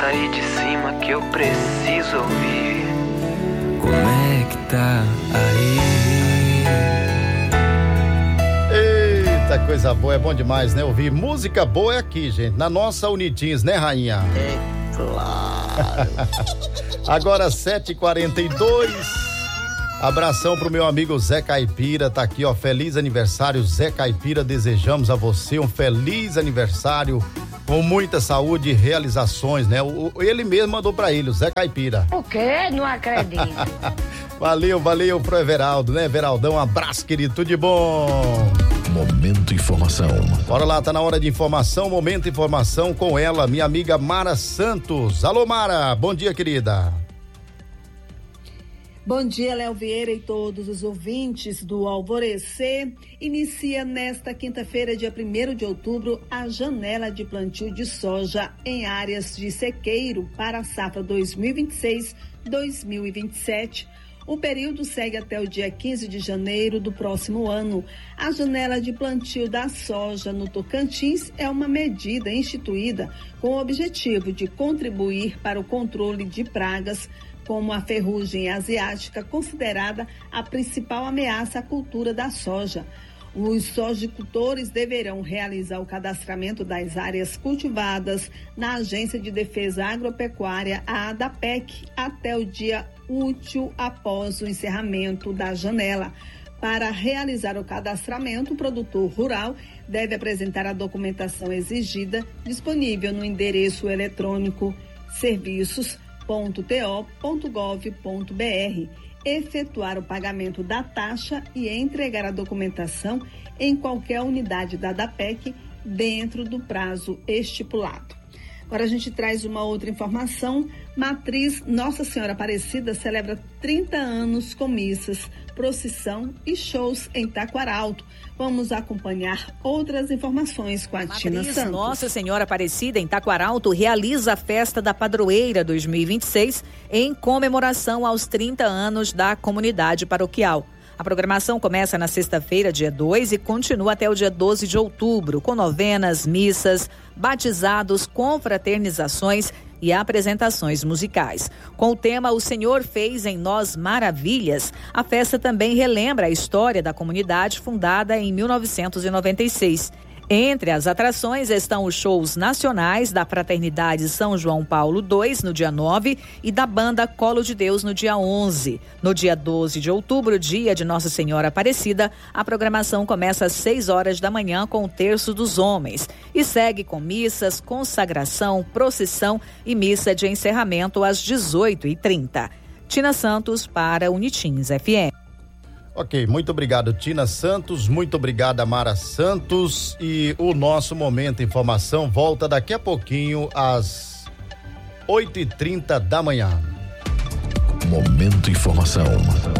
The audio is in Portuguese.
aí de cima que eu preciso ouvir. Como é que tá aí? Eita, coisa boa, é bom demais, né? Ouvir música boa é aqui, gente, na nossa Unitins, né, rainha? É claro. Agora 7h42. Abração pro meu amigo Zé Caipira, tá aqui, ó, feliz aniversário, Zé Caipira, desejamos a você um feliz aniversário, com muita saúde e realizações, né? Ele mesmo mandou pra ele, o Zé Caipira. O quê? Não acredito. Valeu pro Everaldo, né, Everaldão? Um abraço, querido, tudo de bom. Momento Informação. Bora lá, tá na hora de informação, Momento Informação com ela, minha amiga Mara Santos. Alô, Mara, bom dia, querida. Bom dia, Léo Vieira e todos os ouvintes do Alvorecer. Inicia nesta quinta-feira, dia 1º de outubro, a janela de plantio de soja em áreas de sequeiro para a safra 2026-2027. O período segue até o dia 15 de janeiro do próximo ano. A janela de plantio da soja no Tocantins é uma medida instituída com o objetivo de contribuir para o controle de pragas, como a ferrugem asiática, considerada a principal ameaça à cultura da soja. Os sojicultores deverão realizar o cadastramento das áreas cultivadas na Agência de Defesa Agropecuária, a ADAPEC, até o dia útil após o encerramento da janela. Para realizar o cadastramento, o produtor rural deve apresentar a documentação exigida, disponível no endereço eletrônico serviços.to.gov.br, efetuar o pagamento da taxa e entregar a documentação em qualquer unidade da ADAPEC dentro do prazo estipulado. Agora a gente traz uma outra informação. Matriz Nossa Senhora Aparecida celebra 30 anos com missas, procissão e shows em Taquaralto. Vamos acompanhar outras informações com a Tina Santos. Nossa Senhora Aparecida em Taquaralto realiza a Festa da Padroeira 2026 em comemoração aos 30 anos da comunidade paroquial. A programação começa na sexta-feira, dia 2, e continua até o dia 12 de outubro, com novenas, missas, batizados, confraternizações e apresentações musicais. Com o tema O Senhor Fez em Nós Maravilhas, a festa também relembra a história da comunidade fundada em 1996. Entre as atrações estão os shows nacionais da Fraternidade São João Paulo II, no dia 9, e da banda Colo de Deus, no dia 11. No dia 12 de outubro, dia de Nossa Senhora Aparecida, a programação começa às 6 horas da manhã com o Terço dos Homens e segue com missas, consagração, procissão e missa de encerramento às 18h30. Tina Santos para Unitins FM. Ok, muito obrigado, Tina Santos, muito obrigada, Mara Santos, e o nosso Momento Informação volta daqui a pouquinho às 8h30 da manhã. Momento Informação.